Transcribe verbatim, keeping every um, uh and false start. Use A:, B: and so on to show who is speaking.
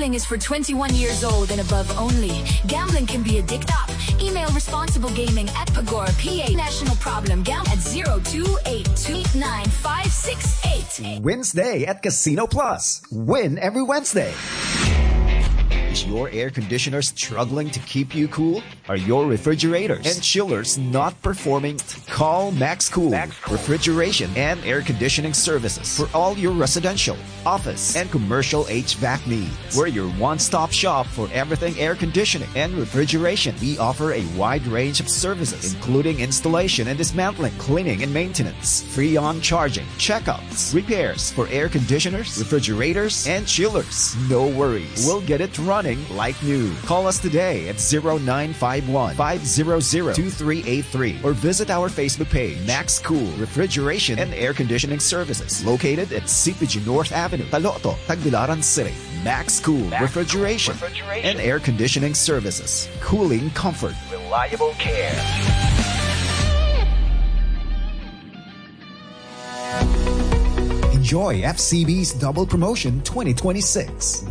A: Gambling is for twenty-one years old and above only. Gambling can be addictive. Email responsible gaming at Pagora P A. National problem. Gam at zero two eight two nine five six eight.
B: Wednesday at Casino Plus. Win every Wednesday. Is your air conditioner struggling to keep you cool? Are your refrigerators and chillers not performing? Call Max Cool, Max Cool Refrigeration and Air Conditioning Services for all your residential, office, and commercial H V A C needs. We're your one-stop shop for everything air conditioning and refrigeration. We offer a wide range of services, including installation and dismantling, cleaning and maintenance, free on charging, checkups, repairs for air conditioners, refrigerators, and chillers. No worries. We'll get it running like new. Call us today at zero nine five one, five zero zero, two three eight three or visit our Facebook page, Max Cool Refrigeration and Air Conditioning Services, located at C P G North Avenue, Taloto, Tagbilaran City. Max Cool Max Refrigeration, Cool Refrigeration and Air Conditioning Services. Cooling comfort.
C: Reliable care.
B: Enjoy F C B's Double Promotion twenty twenty-six.